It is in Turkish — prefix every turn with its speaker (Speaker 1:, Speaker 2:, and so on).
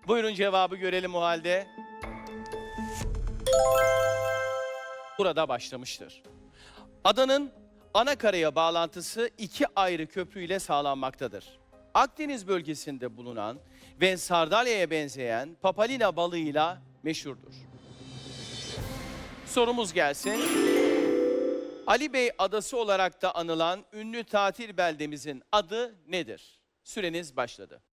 Speaker 1: Buyurun cevabı görelim o halde. Burada başlamıştır. Adanın ana karaya bağlantısı iki ayrı köprüyle sağlanmaktadır. Akdeniz bölgesinde bulunan ve sardalyaya benzeyen papalina balığıyla meşhurdur. Sorumuz gelsin. Ali Bey Adası olarak da anılan ünlü tatil beldemizin adı nedir? Süreniz başladı.